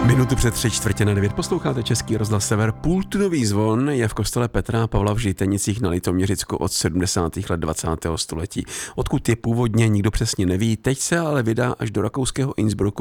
Minutu před 3:45 posloucháte Český rozhlas Sever. Půltunový zvon je v kostele Petra a Pavla v Žitenicích na Litoměřicku od 70. let 20. století. Odkud je původně, nikdo přesně neví. Teď se ale vydá až do rakouského Innsbrucku